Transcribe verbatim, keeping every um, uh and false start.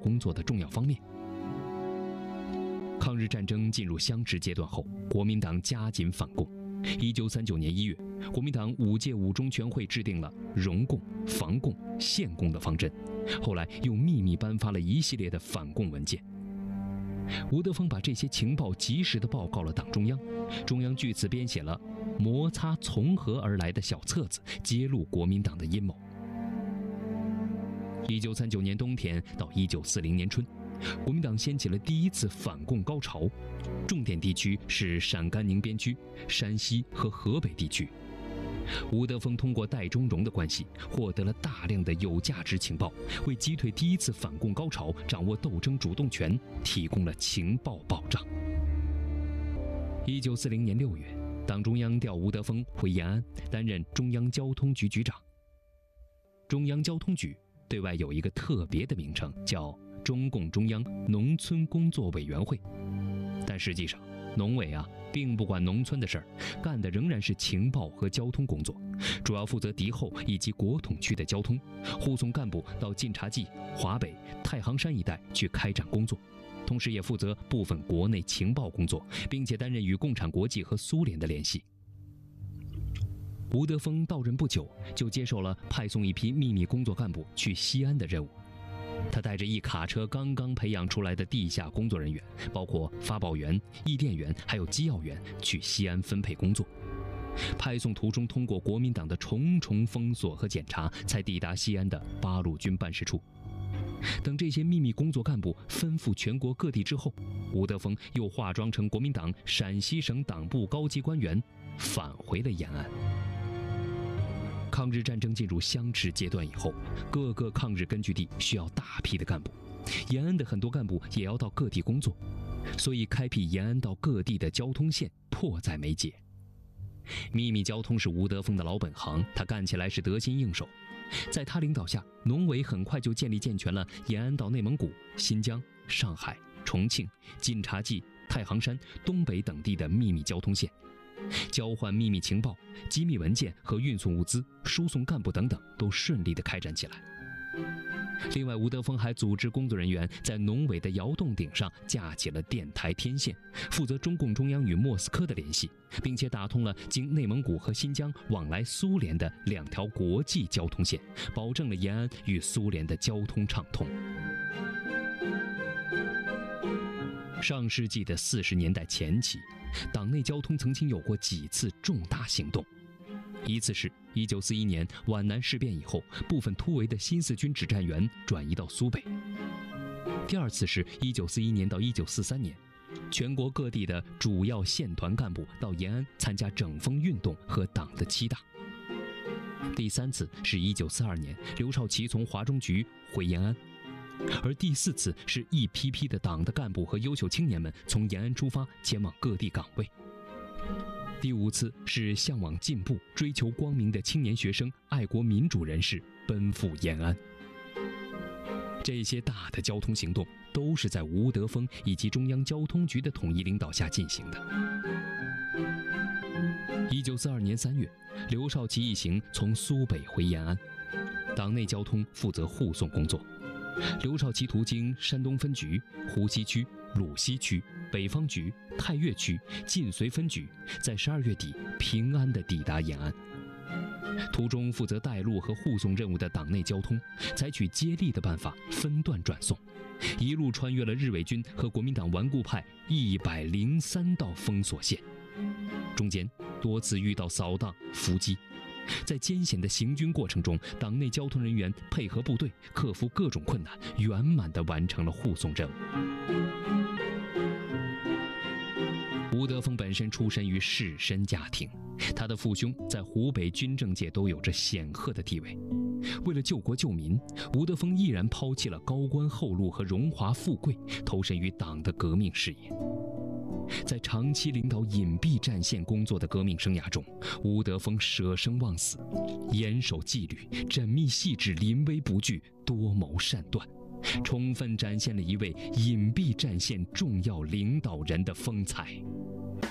工作的重要方面。抗日战争进入相持阶段后，国民党加紧反共。一九三九年一月，国民党五届五中全会制定了容共、防共、限共的方针，后来又秘密颁发了一系列的反共文件。吴德峰把这些情报及时地报告了党中央，中央据此编写了摩擦从何而来的小册子，揭露国民党的阴谋。一九三九年冬天到一九四零年春，国民党掀起了第一次反共高潮，重点地区是陕甘宁边区、山西和河北地区。吴德峰通过戴忠荣的关系，获得了大量的有价值情报，为击退第一次反共高潮、掌握斗争主动权提供了情报保障。一九四零年六月，党中央调吴德峰回延安，担任中央交通局局长。中央交通局对外有一个特别的名称，叫中共中央农村工作委员会，但实际上农委啊并不管农村的事儿，干的仍然是情报和交通工作，主要负责敌后以及国统区的交通，护送干部到晋察冀、华北、太行山一带去开展工作，同时也负责部分国内情报工作，并且担任与共产国际和苏联的联系。吴德峰到任不久，就接受了派送一批秘密工作干部去西安的任务。他带着一卡车刚刚培养出来的地下工作人员，包括发报员、译电员还有机要员，去西安分配工作。派送途中通过国民党的重重封锁和检查，才抵达西安的八路军办事处。等这些秘密工作干部分赴全国各地之后，吴德峰又化妆成国民党陕西省党部高级官员，返回了延安。抗日战争进入相持阶段以后，各个抗日根据地需要大批的干部，延安的很多干部也要到各地工作，所以开辟延安到各地的交通线迫在眉睫。秘密交通是吴德峰的老本行，他干起来是得心应手。在他领导下，农委很快就建立健全了延安到内蒙古、新疆、上海、重庆、晋察冀、太行山、东北等地的秘密交通线。交换秘密情报、机密文件和运送物资、输送干部等等都顺利地开展起来。另外，吴德峰还组织工作人员在农委的窑洞顶上架起了电台天线，负责中共中央与莫斯科的联系，并且打通了经内蒙古和新疆往来苏联的两条国际交通线，保证了延安与苏联的交通畅通。上世纪的四十年代前期，党内交通曾经有过几次重大行动。一次是一九四一年皖南事变以后，部分突围的新四军指战员转移到苏北。第二次是一九四一年到一九四三年，全国各地的主要县团干部到延安参加整风运动和党的七大。第三次是一九四二年，刘少奇从华中局回延安。而第四次是一批批的党的干部和优秀青年们从延安出发，前往各地岗位。第五次是向往进步、追求光明的青年学生、爱国民主人士奔赴延安。这些大的交通行动都是在吴德峰以及中央交通局的统一领导下进行的。一九四二年三月，刘少奇一行从苏北回延安，党内交通负责护送工作。刘少奇途经山东分局、湖西区、鲁西区、北方局、太岳区、晋绥分局，在十二月底平安地抵达延安。途中负责带路和护送任务的党内交通，采取接力的办法分段转送，一路穿越了日伪军和国民党顽固派一百零三道封锁线，中间多次遇到扫荡、伏击。在艰险的行军过程中，党内交通人员配合部队，克服各种困难，圆满地完成了护送任务。吴德峰本身出身于士绅家庭，他的父兄在湖北军政界都有着显赫的地位。为了救国救民，吴德峰毅然抛弃了高官厚禄和荣华富贵，投身于党的革命事业。在长期领导隐蔽战线工作的革命生涯中，吴德峰舍生忘死，严守纪律，缜密细致，临危不惧，多谋善断，充分展现了一位隐蔽战线重要领导人的风采。